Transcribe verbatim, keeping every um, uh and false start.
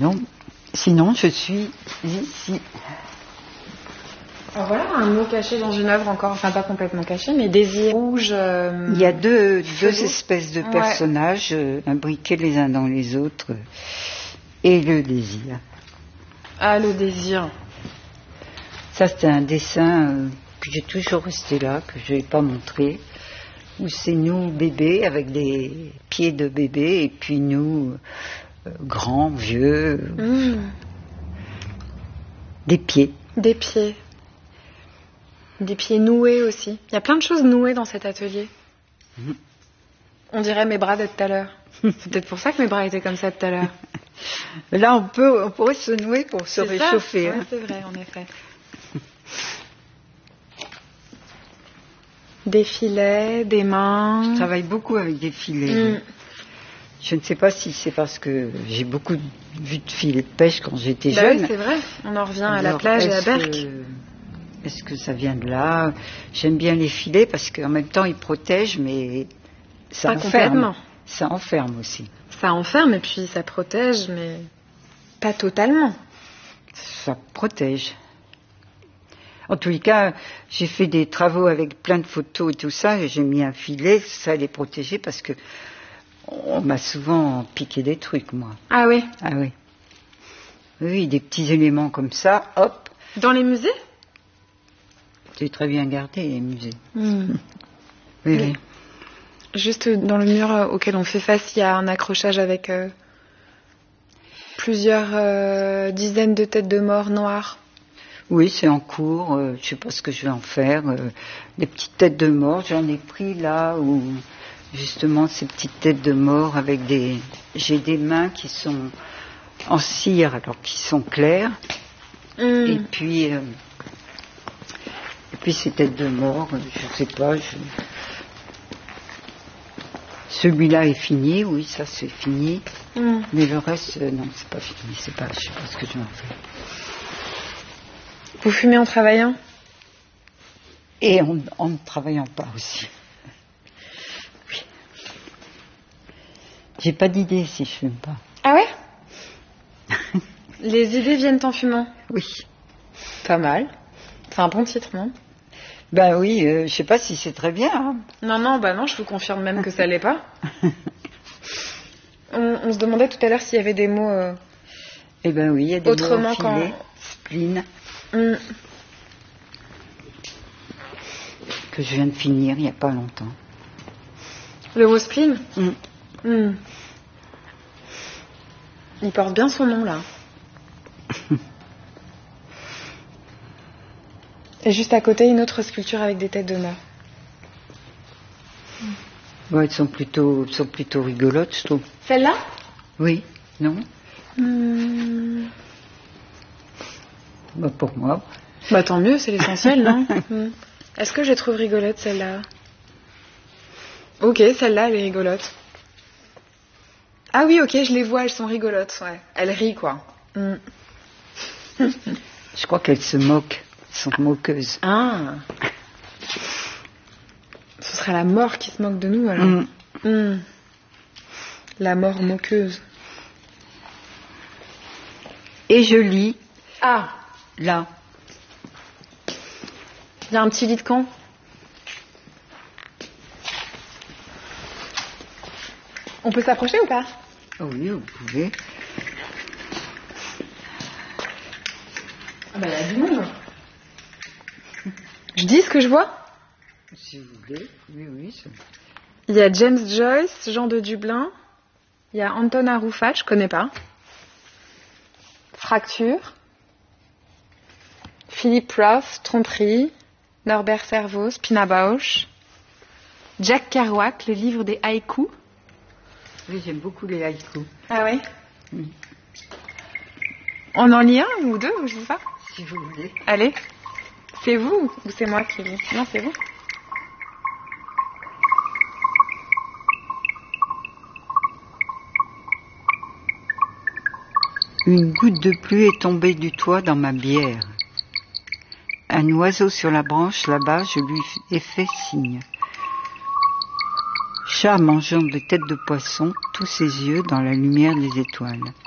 sinon, sinon je suis ici. Alors voilà un mot caché dans une œuvre encore, enfin pas complètement caché, mais désir rouge. Euh, Il y a deux, deux espèces de ouais. personnages euh, imbriqués les uns dans les autres, euh, et le désir. Ah, le désir. Ça, c'était un dessin euh, que j'ai toujours resté là, que je n'ai pas montré, où c'est nous bébés avec des pieds de bébé, et puis nous euh, grands, vieux, Mmh. des pieds. Des pieds. Des pieds noués aussi. Il y a plein de choses nouées dans cet atelier. Mmh. On dirait mes bras de tout à l'heure. C'est peut-être pour ça que mes bras étaient comme ça tout à l'heure. Là, on peut, on pourrait se nouer pour se C'est réchauffer. ça, Hein. ouais, c'est vrai, en effet. Des filets, des mains. Je travaille beaucoup avec des filets. Mmh. Je ne sais pas si c'est parce que j'ai beaucoup vu de filets de pêche quand j'étais Bah jeune. oui, c'est vrai. On en revient Alors, à la plage et à est-ce Berck. que- Est-ce que ça vient de là? J'aime bien les filets parce qu'en même temps ils protègent, mais ça Pas enferme. complètement. Ça enferme aussi. Ça enferme et puis ça protège, mais pas totalement. Ça protège. En tous les cas, j'ai fait des travaux avec plein de photos et tout ça, et j'ai mis un filet, ça les protégeait parce que on m'a souvent piqué des trucs, moi. Ah oui. Ah oui. Oui, des petits éléments comme ça, hop, Dans les musées? c'est très bien gardé, les musées. Mmh. Oui, Oui. oui. Juste dans le mur euh, auquel on fait face, il y a un accrochage avec euh, plusieurs euh, dizaines de têtes de mort noires. Oui, c'est en cours, euh, je sais pas ce que je vais en faire. Euh, les petites têtes de mort, j'en ai pris là où justement ces petites têtes de mort avec des... J'ai des mains qui sont en cire, alors qui sont claires. Mmh. Et puis... euh, Et puis ces têtes de mort, euh, je sais pas, je... Celui-là est fini, oui, ça c'est fini. Mmh. Mais le reste, euh, non, c'est pas fini, c'est pas, je sais pas ce que je vais en faire. Vous fumez en travaillant? Et en, en ne travaillant pas aussi. Oui. J'ai pas d'idée si je fume pas. Ah ouais? Les idées viennent en fumant? Oui. Pas mal. C'est un bon titre, non? Ben oui, euh, je sais pas si c'est très bien. Hein. Non, non, bah non, je vous confirme même que ça l'est pas. on, on se demandait tout à l'heure s'il y avait des mots... Euh... Eh ben oui, il y a des Autrement mots quand... enfilés, spleen, Mm. que je viens de finir il y a pas longtemps. Le mot spleen? Mm. Mm. Il porte bien son nom, là. Et juste à côté, une autre sculpture avec des têtes de mort. Ouais, elles sont plutôt, elles sont plutôt rigolotes, je trouve. Celle-là? Oui, non? Mm. Bah, pour moi. Bah tant mieux, c'est l'essentiel, non? Mm. Est-ce que je les trouve rigolotes, celle-là? Ok, celle-là, elle est rigolote. Ah oui, ok, je les vois, elles sont rigolotes, ouais. Elles rient, quoi. Mm. Je crois qu'elles se moquent, elles sont moqueuses. Ah. Ce serait la mort qui se moque de nous, alors. Mm. Mm. La mort moqueuse. Et je lis, Ah, là, il y a un petit lit de camp. On peut s'approcher ou pas? oh oui, vous pouvez. Ah bah, il y a du monde. Je dis ce que je vois? Si vous voulez, oui, oui. ça- Il y a James Joyce, Jean de Dublin. Il y a Anton Arufat, je connais pas. Fracture. Philippe Roth, Tromperie. Norbert Servos, Pina Bausch. Jack Kerouac, le livre des haïkus. Oui, j'aime beaucoup les haïkus. Ah oui? Mm. On en lit un ou deux, ou je sais pas. Si vous voulez. Allez. C'est vous ou c'est moi qui lis? Non, c'est vous. Une goutte de pluie est tombée du toit dans ma bière. Un oiseau sur la branche là-bas, je lui ai fait signe. Chat mangeant des têtes de poisson, tous ses yeux dans la lumière des étoiles.